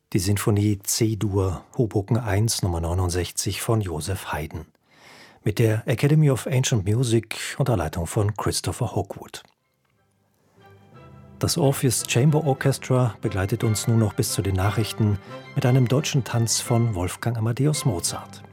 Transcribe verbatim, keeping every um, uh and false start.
Die Sinfonie C-Dur, Hoboken eins, Nummer neunundsechzig von Joseph Haydn. Mit der Academy of Ancient Music unter Leitung von Christopher Hogwood. Das Orpheus Chamber Orchestra begleitet uns nun noch bis zu den Nachrichten mit einem deutschen Tanz von Wolfgang Amadeus Mozart.